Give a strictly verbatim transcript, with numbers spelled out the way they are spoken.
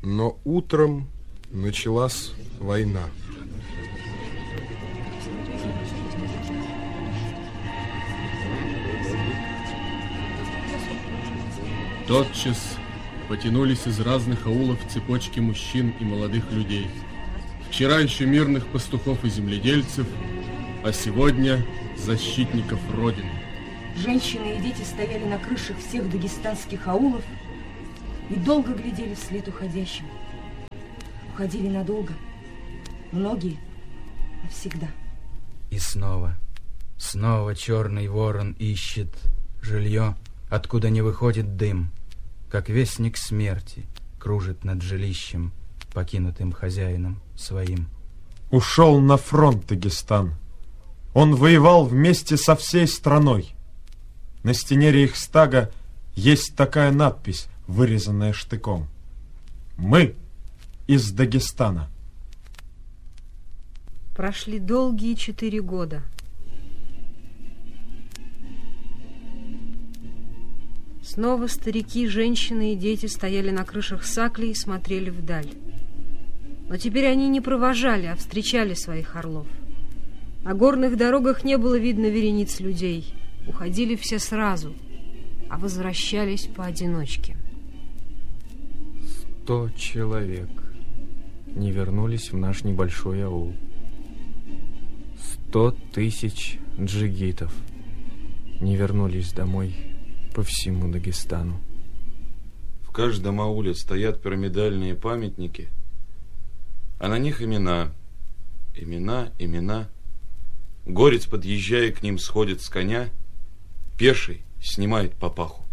Но утром началась война. Тотчас потянулись из разных аулов цепочки мужчин и молодых людей. Вчера еще мирных пастухов и земледельцев, а сегодня защитников Родины. Женщины и дети стояли на крышах всех дагестанских аулов и долго глядели вслед уходящим. Уходили надолго, многие навсегда. И снова, снова черный ворон ищет жилье, откуда не выходит дым, как вестник смерти кружит над жилищем, покинутым хозяином своим. Ушел на фронт Дагестан. Он воевал вместе со всей страной. На стене Рейхстага есть такая надпись, вырезанная штыком. Мы из Дагестана. Прошли долгие четыре года. Снова старики, женщины и дети стояли на крышах саклей и смотрели вдаль. Но теперь они не провожали, а встречали своих орлов. На горных дорогах не было видно верениц людей. Уходили все сразу, а возвращались поодиночке. Сто человек не вернулись в наш небольшой аул. Сто тысяч джигитов не вернулись домой по всему Дагестану. В каждом ауле стоят пирамидальные памятники, а на них имена, имена, имена. Горец, подъезжая к ним, сходит с коня, пеший снимает папаху.